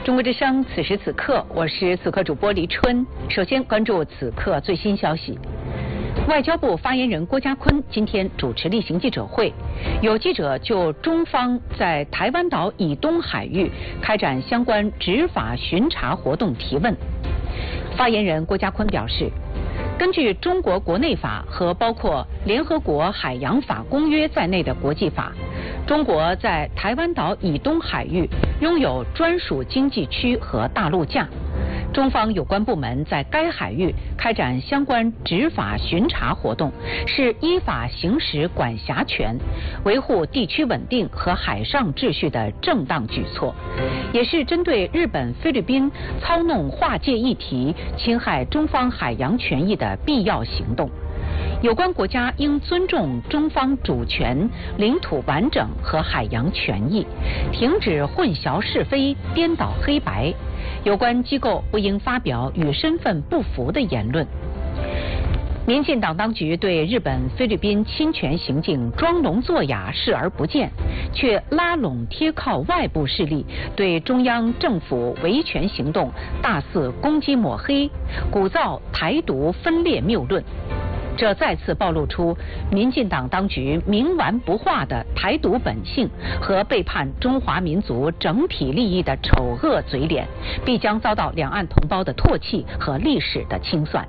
中国之声，此时此刻，我是此刻主播黎春。首先关注此刻最新消息。外交部发言人郭家坤今天主持例行记者会，有记者就中方在台湾岛以东海域开展相关执法巡查活动提问。发言人郭家坤表示，根据中国国内法和包括联合国海洋法公约在内的国际法，中国在台湾岛以东海域拥有专属经济区和大陆架。中方有关部门在该海域开展相关执法巡查活动，是依法行使管辖权、维护地区稳定和海上秩序的正当举措，也是针对日本、菲律宾操弄划界议题、侵害中方海洋权益的必要行动。有关国家应尊重中方主权、领土完整和海洋权益，停止混淆是非、颠倒黑白。有关机构不应发表与身份不符的言论。民进党当局对日本、菲律宾侵权行径装聋作哑、视而不见，却拉拢贴靠外部势力，对中央政府维权行动大肆攻击抹黑，鼓噪台独分裂谬论。这再次暴露出民进党当局冥顽不化的台独本性和背叛中华民族整体利益的丑恶嘴脸，必将遭到两岸同胞的唾弃和历史的清算。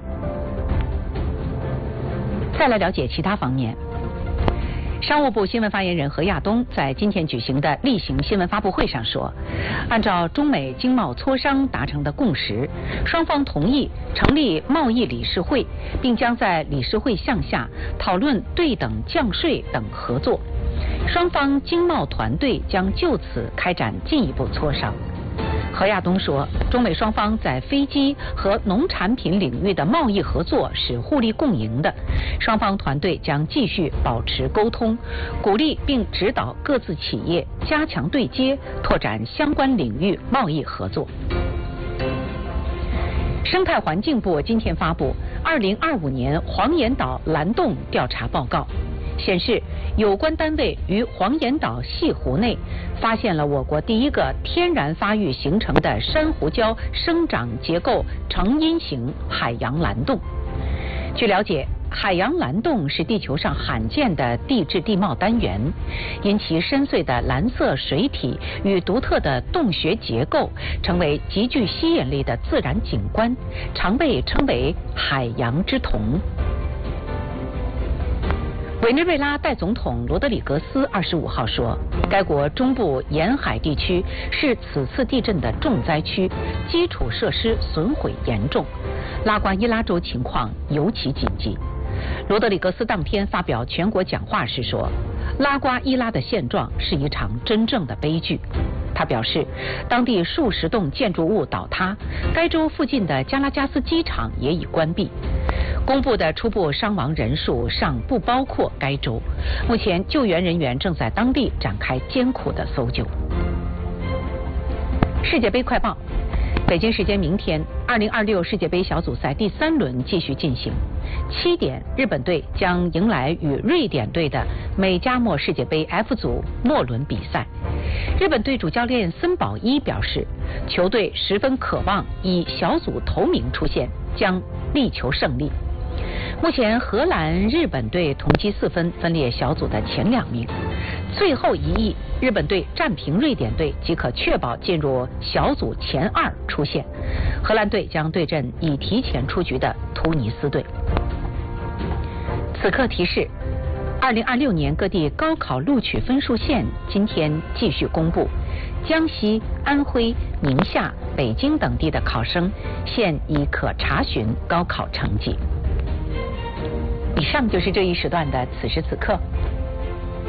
再来了解其他方面。商务部新闻发言人何亚东在今天举行的例行新闻发布会上说，按照中美经贸磋商达成的共识，双方同意成立贸易理事会，并将在理事会项下讨论对等降税等合作。双方经贸团队将就此开展进一步磋商。何亚东说，中美双方在飞机和农产品领域的贸易合作是互利共赢的，双方团队将继续保持沟通，鼓励并指导各自企业加强对接，拓展相关领域贸易合作。生态环境部今天发布2025年黄岩岛蓝洞调查报告，显示有关单位于黄岩岛细湖内发现了我国第一个天然发育形成的珊瑚礁生长结构成因型海洋蓝洞。据了解，海洋蓝洞是地球上罕见的地质地貌单元，因其深邃的蓝色水体与独特的洞穴结构，成为极具吸引力的自然景观，常被称为海洋之瞳。委内瑞拉代总统罗德里格斯25号说，该国中部沿海地区是此次地震的重灾区，基础设施损毁严重，拉瓜伊拉州情况尤其紧急。罗德里格斯当天发表全国讲话时说，拉瓜伊拉的现状是一场真正的悲剧。他表示，当地数十栋建筑物倒塌，该州附近的加拉加斯机场也已关闭。公布的初步伤亡人数尚不包括该州，目前救援人员正在当地展开艰苦的搜救。世界杯快报，北京时间明天，2026世界杯小组赛第3轮继续进行。7点，日本队将迎来与瑞典队的美加墨世界杯 F 组末轮比赛。日本队主教练森保一表示，球队十分渴望以小组头名出现，将力求胜利。目前荷兰、日本队同积4分，分列小组的前2名。最后一役，日本队战平瑞典队即可确保进入小组前2出线。荷兰队将对阵已提前出局的突尼斯队。此刻提示，2026年各地高考录取分数线今天继续公布，江西、安徽、宁夏、北京等地的考生现已可查询高考成绩。以上就是这一时段的此时此刻。